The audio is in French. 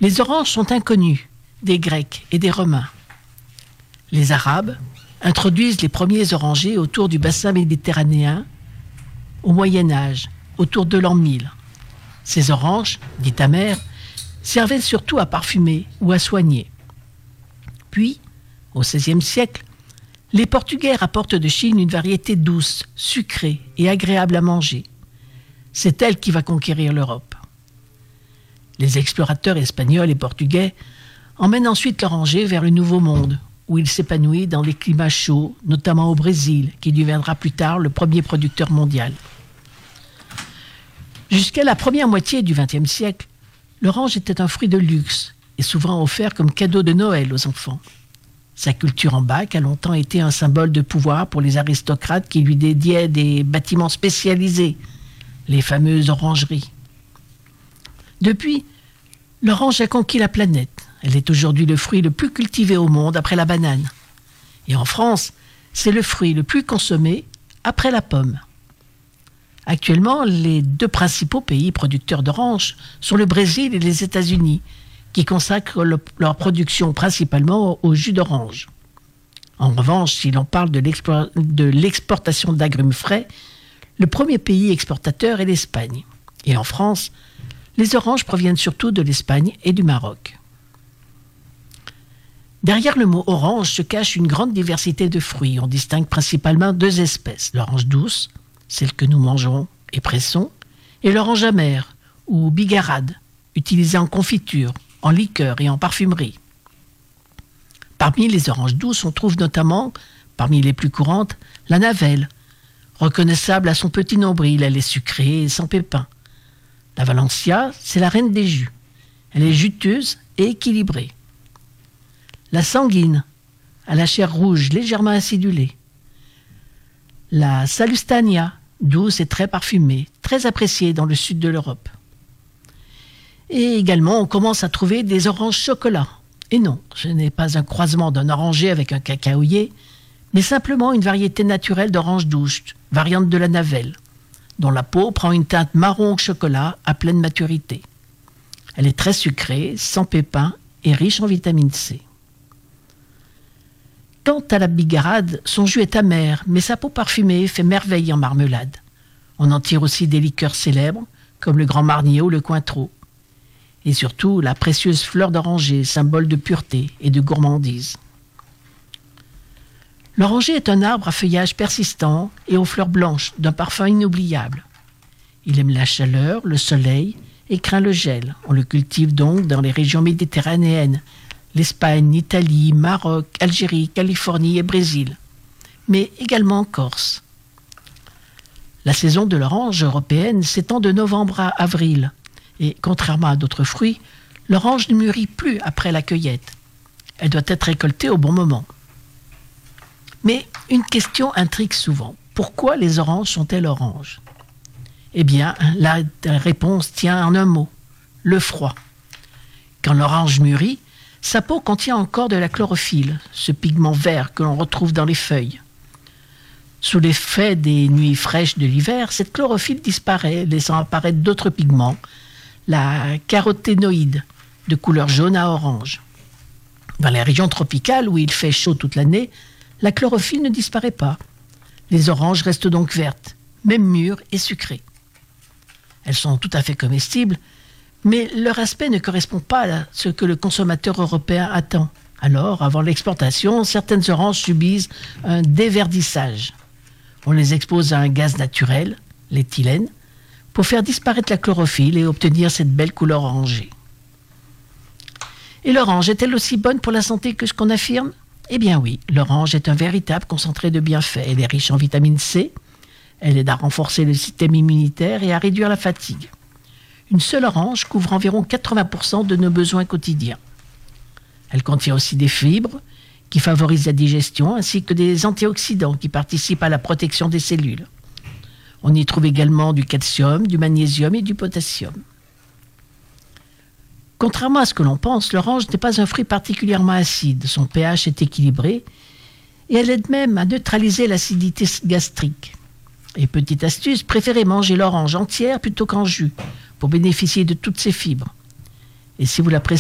Les oranges sont inconnues des Grecs et des Romains. Les Arabes introduisent les premiers orangers autour du bassin méditerranéen au Moyen-Âge, autour de l'an 1000. Ces oranges, dites amères, servaient surtout à parfumer ou à soigner. Puis, au XVIe siècle, les Portugais rapportent de Chine une variété douce, sucrée et agréable à manger. C'est elle qui va conquérir l'Europe. Les explorateurs espagnols et portugais emmènent ensuite l'oranger vers le Nouveau Monde, où il s'épanouit dans les climats chauds, notamment au Brésil, qui deviendra plus tard le premier producteur mondial. Jusqu'à la première moitié du XXe siècle, l'orange était un fruit de luxe et souvent offert comme cadeau de Noël aux enfants. Sa culture en bac a longtemps été un symbole de pouvoir pour les aristocrates qui lui dédiaient des bâtiments spécialisés, les fameuses orangeries. Depuis, l'orange a conquis la planète. Elle est aujourd'hui le fruit le plus cultivé au monde après la banane. Et en France, c'est le fruit le plus consommé après la pomme. Actuellement, les deux principaux pays producteurs d'oranges sont le Brésil et les États-Unis, qui consacrent leur production principalement au jus d'orange. En revanche, si l'on parle de l'exportation d'agrumes frais, le premier pays exportateur est l'Espagne. Et en France, les oranges proviennent surtout de l'Espagne et du Maroc. Derrière le mot orange se cache une grande diversité de fruits. On distingue principalement deux espèces, l'orange douce, celle que nous mangeons et pressons, et l'orange amère, ou bigarade, utilisée en confiture, en liqueur et en parfumerie. Parmi les oranges douces, on trouve notamment, parmi les plus courantes, la Navelle, reconnaissable à son petit nombril, elle est sucrée et sans pépins. La Valencia, c'est la reine des jus. Elle est juteuse et équilibrée. La Sanguine, à la chair rouge légèrement acidulée. La Salustania, douce et très parfumée, très appréciée dans le sud de l'Europe. Et également, on commence à trouver des oranges chocolat. Et non, ce n'est pas un croisement d'un oranger avec un cacaoyer, mais simplement une variété naturelle d'orange douce, variante de la Navelle, dont la peau prend une teinte marron au chocolat à pleine maturité. Elle est très sucrée, sans pépins et riche en vitamine C. Quant à la bigarade, son jus est amer, mais sa peau parfumée fait merveille en marmelade. On en tire aussi des liqueurs célèbres, comme le Grand Marnier ou le Cointreau. Et surtout, la précieuse fleur d'oranger, symbole de pureté et de gourmandise. L'oranger est un arbre à feuillage persistant et aux fleurs blanches, d'un parfum inoubliable. Il aime la chaleur, le soleil et craint le gel. On le cultive donc dans les régions méditerranéennes, l'Espagne, l'Italie, Maroc, Algérie, Californie et Brésil, mais également en Corse. La saison de l'orange européenne s'étend de novembre à avril, et contrairement à d'autres fruits, l'orange ne mûrit plus après la cueillette. Elle doit être récoltée au bon moment. Mais une question intrigue souvent. Pourquoi les oranges sont-elles oranges ? Eh bien, la réponse tient en un mot, le froid. Quand l'orange mûrit, sa peau contient encore de la chlorophylle, ce pigment vert que l'on retrouve dans les feuilles. Sous l'effet des nuits fraîches de l'hiver, cette chlorophylle disparaît, laissant apparaître d'autres pigments, la caroténoïde, de couleur jaune à orange. Dans les régions tropicales, où il fait chaud toute l'année, la chlorophylle ne disparaît pas. Les oranges restent donc vertes, même mûres et sucrées. Elles sont tout à fait comestibles, mais leur aspect ne correspond pas à ce que le consommateur européen attend. Alors, avant l'exportation, certaines oranges subissent un déverdissage. On les expose à un gaz naturel, l'éthylène, pour faire disparaître la chlorophylle et obtenir cette belle couleur orangée. Et l'orange est-elle aussi bonne pour la santé que ce qu'on affirme ? Eh bien oui, l'orange est un véritable concentré de bienfaits. Elle est riche en vitamine C, elle aide à renforcer le système immunitaire et à réduire la fatigue. Une seule orange couvre environ 80% de nos besoins quotidiens. Elle contient aussi des fibres qui favorisent la digestion ainsi que des antioxydants qui participent à la protection des cellules. On y trouve également du calcium, du magnésium et du potassium. Contrairement à ce que l'on pense, l'orange n'est pas un fruit particulièrement acide. Son pH est équilibré et elle aide même à neutraliser l'acidité gastrique. Et petite astuce, préférez manger l'orange entière plutôt qu'en jus pour bénéficier de toutes ses fibres. Et si vous l'appréciez